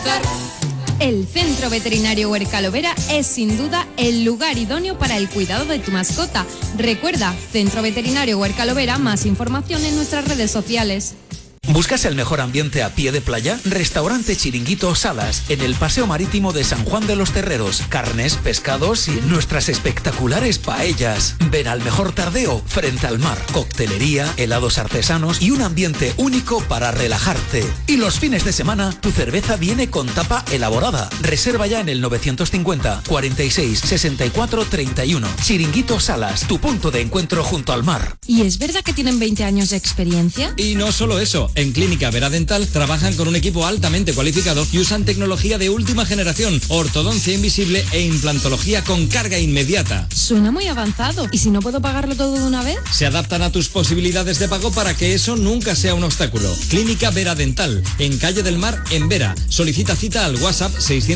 El Centro Veterinario Huercalovera es sin duda el lugar idóneo para el cuidado de tu mascota. Recuerda, Centro Veterinario Huercalovera, más información en nuestras redes sociales. ¿Buscas el mejor ambiente a pie de playa? Restaurante Chiringuito Salas, en el Paseo Marítimo de San Juan de los Terreros. Carnes, pescados y nuestras espectaculares paellas. Ven al mejor tardeo frente al mar. Coctelería, helados artesanos y un ambiente único para relajarte. Y los fines de semana, tu cerveza viene con tapa elaborada. Reserva ya en el 950 46 64 31. Chiringuito Salas, tu punto de encuentro junto al mar. ¿Y es verdad que tienen 20 años de experiencia? Y no solo eso. En Clínica Vera Dental trabajan con un equipo altamente cualificado y usan tecnología de última generación, ortodoncia invisible e implantología con carga inmediata. Suena muy avanzado. ¿Y si no puedo pagarlo todo de una vez? Se adaptan a tus posibilidades de pago para que eso nunca sea un obstáculo. Clínica Vera Dental, en Calle del Mar, en Vera. Solicita cita al WhatsApp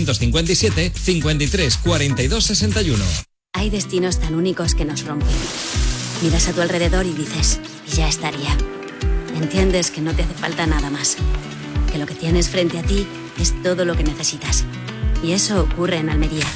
657 53 42 61. Hay destinos tan únicos que nos rompen. Miras a tu alrededor y dices, ya estaría. Entiendes que no te hace falta nada más, que lo que tienes frente a ti es todo lo que necesitas. Y eso ocurre en Almería.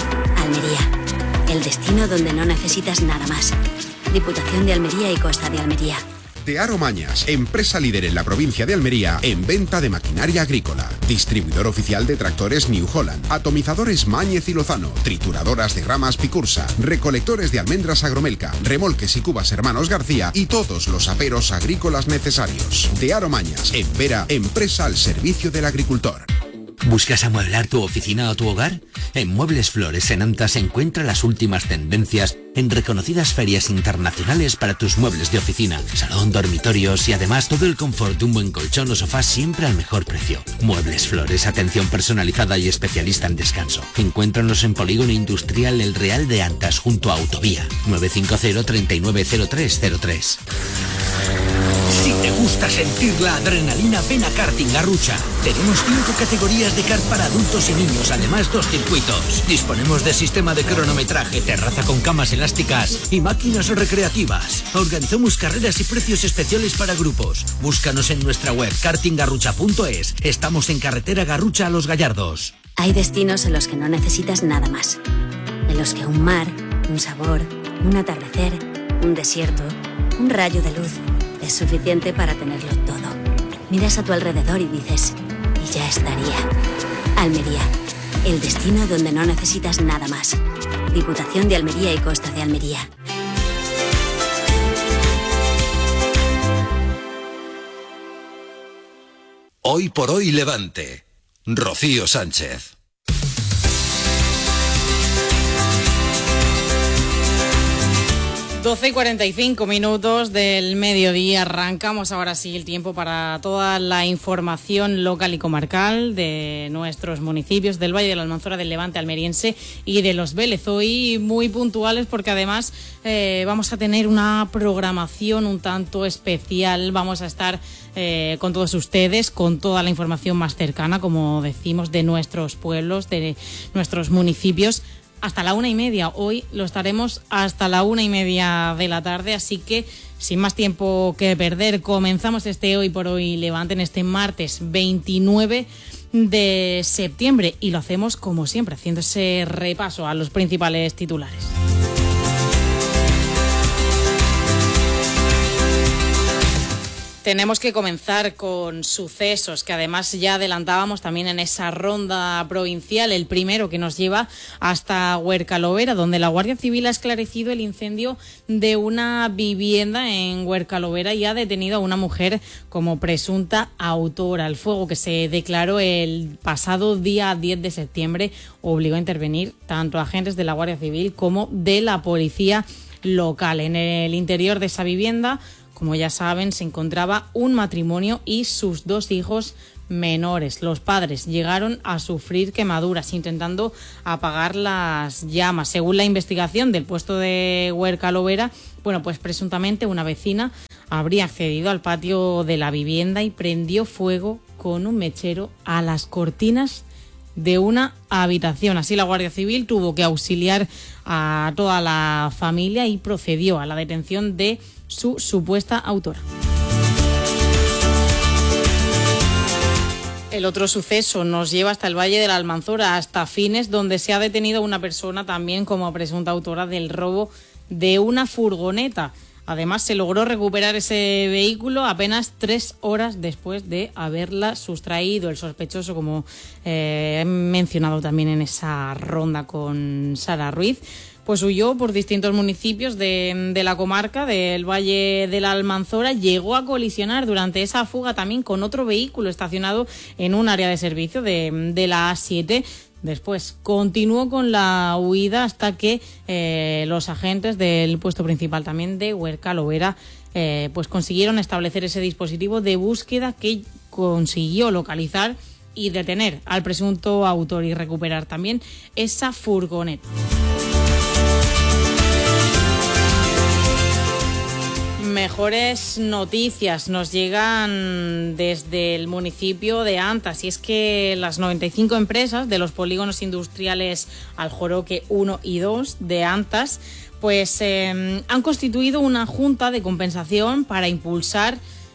Almería, el destino donde no necesitas nada más. Diputación de Almería y Costa de Almería. Tearo Mañas, empresa líder en la provincia de Almería en venta de maquinaria agrícola. Distribuidor oficial de tractores New Holland, atomizadores Máñez y Lozano, trituradoras de ramas Picursa, recolectores de almendras Agromelca, remolques y cubas Hermanos García y todos los aperos agrícolas necesarios. Tearo Mañas, en Vera, empresa al servicio del agricultor. ¿Buscas amueblar tu oficina o tu hogar? En Muebles Flores en Antas encuentra las últimas tendencias en reconocidas ferias internacionales para tus muebles de oficina, salón, dormitorios y además todo el confort de un buen colchón o sofá siempre al mejor precio. Muebles Flores, atención personalizada y especialista en descanso. Encuéntranos en Polígono Industrial El Real de Antas junto a Autovía. 950 390303. Si te gusta sentir la adrenalina, ven a Karting Garrucha. Tenemos 5 categorías de kart para adultos y niños, además 2 circuitos. Disponemos de sistema de cronometraje, terraza con camas elásticas y máquinas recreativas. Organizamos carreras y precios especiales para grupos. Búscanos en nuestra web kartinggarrucha.es. Estamos en carretera Garrucha a Los Gallardos. Hay destinos en los que no necesitas nada más. En los que un mar, un sabor, un atardecer, un desierto, un rayo de luz es suficiente para tenerlo todo. Miras a tu alrededor y dices, y ya estaría. Almería, el destino donde no necesitas nada más. Diputación de Almería y Costa de Almería. Hoy por hoy Levante. Rocío Sánchez. 12:45 del mediodía. Arrancamos ahora sí el tiempo para toda la información local y comarcal de nuestros municipios del Valle de la Almanzora, del Levante almeriense y de los Vélez. Hoy muy puntuales porque además vamos a tener una programación un tanto especial. Vamos a estar con todos ustedes, con toda la información más cercana, como decimos, de nuestros pueblos, de nuestros municipios. Hasta la 1:30. Hoy lo estaremos hasta la 1:30 de la tarde, así que sin más tiempo que perder, comenzamos este Hoy por Hoy Levante en este martes 29 de septiembre y lo hacemos como siempre, haciendo ese repaso a los principales titulares. Tenemos que comenzar con sucesos que además ya adelantábamos también en esa ronda provincial, el primero que nos lleva hasta Huercalovera, donde la Guardia Civil ha esclarecido el incendio de una vivienda en Huercalovera y ha detenido a una mujer como presunta autora. El fuego que se declaró el pasado día 10 de septiembre obligó a intervenir tanto agentes de la Guardia Civil como de la policía local. En el interior de esa vivienda, como ya saben, se encontraba un matrimonio y sus 2 hijos menores. Los padres llegaron a sufrir quemaduras intentando apagar las llamas. Según la investigación del puesto de Huercalovera, pues presuntamente una vecina habría accedido al patio de la vivienda y prendió fuego con un mechero a las cortinas de una habitación. Así la Guardia Civil tuvo que auxiliar a toda la familia y procedió a la detención de su supuesta autora. El otro suceso nos lleva hasta el Valle de la Almanzora, hasta Fines, donde se ha detenido a una persona también como presunta autora del robo de una furgoneta. Además, se logró recuperar ese vehículo apenas 3 horas después de haberla sustraído. El sospechoso, como he mencionado también en esa ronda con Sara Ruiz, pues huyó por distintos municipios de la comarca del Valle de la Almanzora. Llegó a colisionar durante esa fuga también con otro vehículo estacionado en un área de servicio de la A7. Después continuó con la huida hasta que los agentes del puesto principal también de Huerca-Lovera pues consiguieron establecer ese dispositivo de búsqueda que consiguió localizar y detener al presunto autor y recuperar también esa furgoneta. Mejores noticias nos llegan desde el municipio de Antas, y es que las 95 empresas de los polígonos industriales Aljoroque 1 y 2 de Antas pues han constituido una junta de compensación para impulsar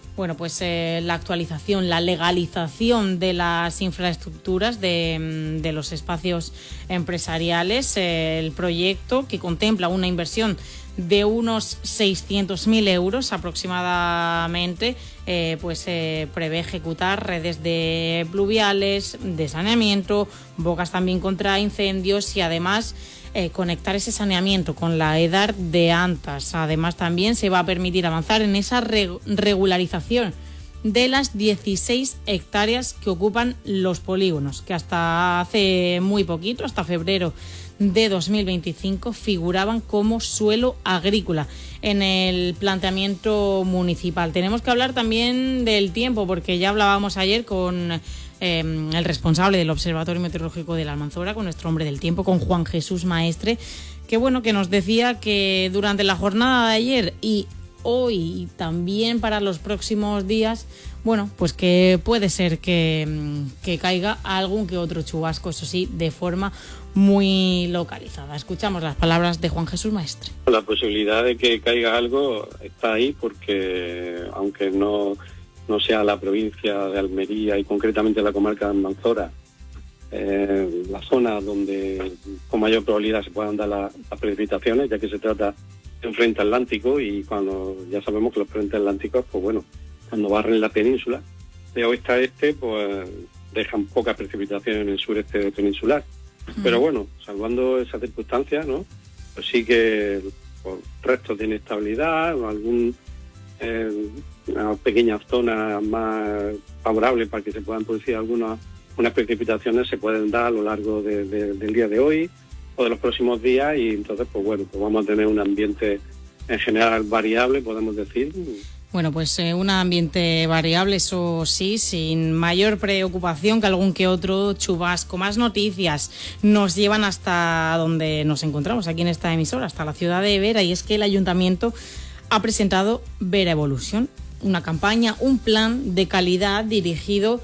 la actualización, la legalización de las infraestructuras de los espacios empresariales. El proyecto, que contempla una inversión de unos 600.000 euros aproximadamente, prevé ejecutar redes de pluviales, de saneamiento, bocas también contra incendios y además conectar ese saneamiento con la EDAR de Antas. Además, también se va a permitir avanzar en esa regularización de las 16 hectáreas que ocupan los polígonos, que hasta hace muy poquito, hasta febrero de 2025, figuraban como suelo agrícola en el planteamiento municipal. Tenemos que hablar también del tiempo, porque ya hablábamos ayer con el responsable del Observatorio Meteorológico de la Almanzora, con nuestro hombre del tiempo, con Juan Jesús Maestre, que nos decía que durante la jornada de ayer y hoy y también para los próximos días, pues que puede ser que caiga algún que otro chubasco, eso sí, de forma muy localizada. Escuchamos las palabras de Juan Jesús Maestre. La posibilidad de que caiga algo está ahí, porque aunque no sea la provincia de Almería y concretamente la comarca de Almanzora, la zona donde con mayor probabilidad se puedan dar las precipitaciones, ya que se trata de un frente atlántico, y cuando ya sabemos que los frentes atlánticos, cuando barren la península de oeste a este, pues dejan pocas precipitaciones en el sureste peninsular. Pero salvando esas circunstancias, pues sí que por restos de inestabilidad, una pequeña zona más favorable para que se puedan producir unas precipitaciones se pueden dar a lo largo del día de hoy o de los próximos días, y entonces pues vamos a tener un ambiente en general variable, podemos decir. Un ambiente variable, eso sí, sin mayor preocupación que algún que otro chubasco. Más noticias nos llevan hasta donde nos encontramos, aquí en esta emisora, hasta la ciudad de Vera, y es que el ayuntamiento ha presentado Vera Evolución, una campaña, un plan de calidad dirigido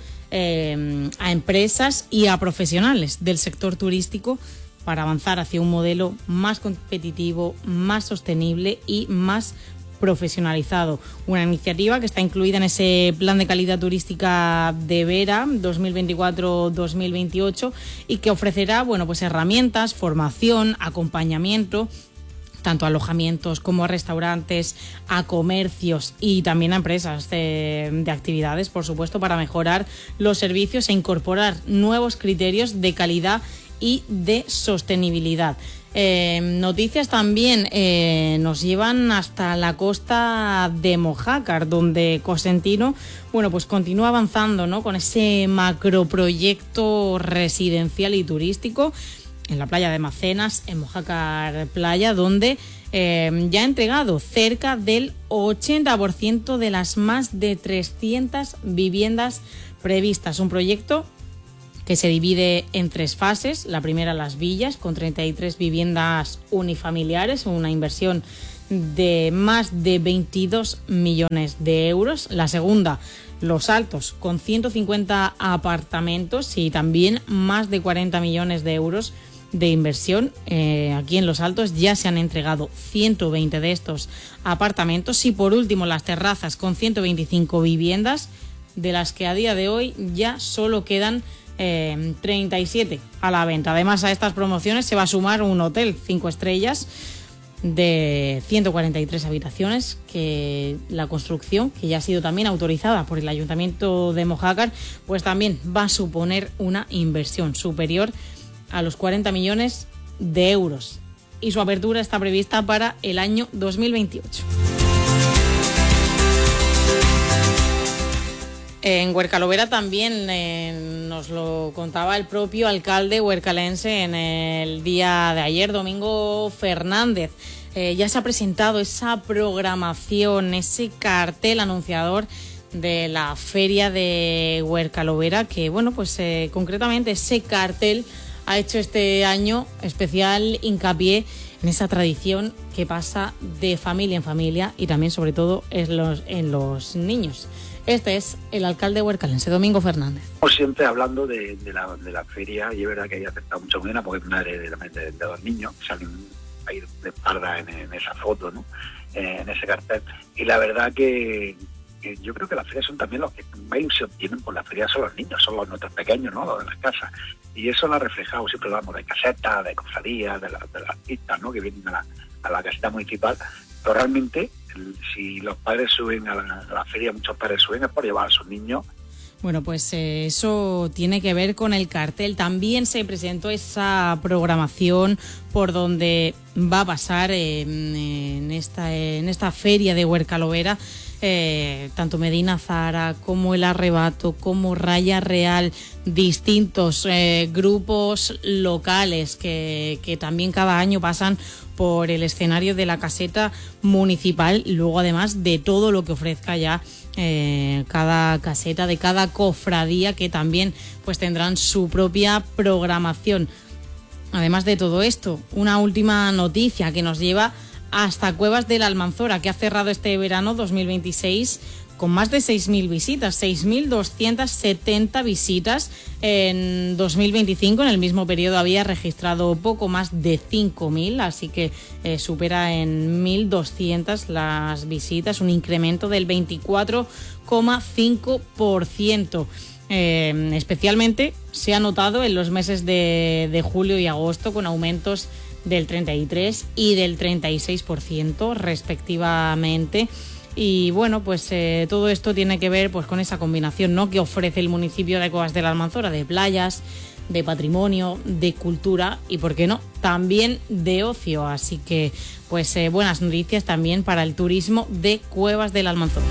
a empresas y a profesionales del sector turístico para avanzar hacia un modelo más competitivo, más sostenible y más profesionalizado. Una iniciativa que está incluida en ese plan de calidad turística de Vera 2024-2028 y que ofrecerá herramientas, formación, acompañamiento tanto a alojamientos como a restaurantes, a comercios y también a empresas de actividades, por supuesto, para mejorar los servicios e incorporar nuevos criterios de calidad y de sostenibilidad. Noticias también nos llevan hasta la costa de Mojácar, donde Cosentino continúa avanzando, con ese macroproyecto residencial y turístico en la playa de Macenas, en Mojácar Playa, donde ya ha entregado cerca del 80% de las más de 300 viviendas previstas. Un proyecto que se divide en 3 fases. La primera, Las Villas, con 33 viviendas unifamiliares, una inversión de más de 22 millones de euros. La segunda, Los Altos, con 150 apartamentos y también más de 40 millones de euros de inversión. Aquí en Los Altos ya se han entregado 120 de estos apartamentos. Y por último, Las Terrazas, con 125 viviendas, de las que a día de hoy ya solo quedan 37 a la venta. Además, a estas promociones se va a sumar un hotel 5 estrellas de 143 habitaciones, que la construcción, que ya ha sido también autorizada por el Ayuntamiento de Mojácar, pues también va a suponer una inversión superior a los 40 millones de euros. Y su apertura está prevista para el año 2028. En Huercalovera también nos lo contaba el propio alcalde huercalense en el día de ayer, Domingo Fernández. Ya se ha presentado esa programación, ese cartel anunciador de la feria de Huercalovera, que bueno, pues concretamente ese cartel ha hecho este año especial hincapié en esa tradición que pasa de familia en familia y también sobre todo en los niños. Este es el alcalde huercalense, Domingo Fernández. Siempre hablando de la feria, y es verdad que hay aceptado mucho muy bien, porque es madre de 2 niños que salen ahí de espalda en esa foto, ¿no? En ese cartel. Y la verdad que yo creo que las ferias son también los que más ilusión tienen por la feria, son los niños, son los nuestros pequeños, ¿no? Los de las casas. Y eso lo ha reflejado, siempre hablamos de casetas, de cofradías, de las artistas, ¿no? Que vienen a la caseta municipal. Pero realmente, si los padres suben a la feria, muchos padres suben es por llevar a sus niños. Bueno, pues eso tiene que ver con el cartel. También se presentó esa programación por donde va a pasar en esta feria de Huercalovera, tanto Medina Zahara como El Arrebato, como Raya Real, distintos grupos locales que también cada año pasan por el escenario de la caseta municipal, y luego además de todo lo que ofrezca ya cada caseta, de cada cofradía, que también pues tendrán su propia programación. Además de todo esto, una última noticia que nos lleva hasta Cuevas de la Almanzora, que ha cerrado este verano 2026 con más de 6.000 visitas, 6.270 visitas en 2025. En el mismo periodo había registrado poco más de 5.000, así que supera en 1.200 las visitas, un incremento del 24,5%. Especialmente se ha notado en los meses de julio y agosto, con aumentos del 33% y del 36% respectivamente. Y bueno, pues todo esto tiene que ver pues con esa combinación, ¿no?, que ofrece el municipio de Cuevas de la Almanzora, de playas, de patrimonio, de cultura y, ¿por qué no?, también de ocio. Así que pues buenas noticias también para el turismo de Cuevas de la Almanzora.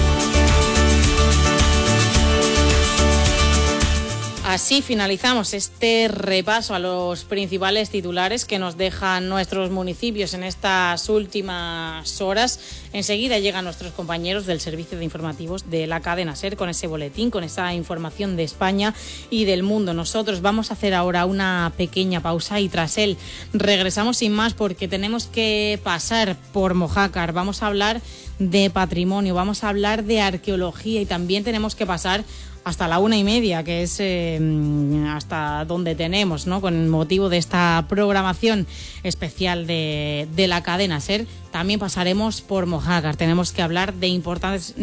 Así finalizamos este repaso a los principales titulares que nos dejan nuestros municipios en estas últimas horas. Enseguida llegan nuestros compañeros del servicio de informativos de la cadena SER con ese boletín, con esa información de España y del mundo. Nosotros vamos a hacer ahora una pequeña pausa y tras él regresamos sin más, porque tenemos que pasar por Mojácar. Vamos a hablar de patrimonio, vamos a hablar de arqueología y también tenemos que pasar hasta la 1:30, que es hasta donde tenemos, ¿no?, con motivo de esta programación especial de la cadena SER. También pasaremos por Mojácar. Tenemos que hablar de importantes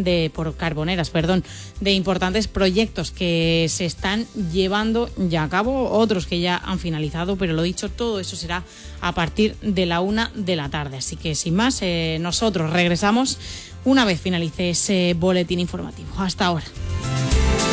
proyectos que se están llevando ya a cabo, otros que ya han finalizado, pero lo dicho, todo eso será a partir de la 1 de la tarde. Así que sin más, nosotros regresamos una vez finalice ese boletín informativo. Hasta ahora.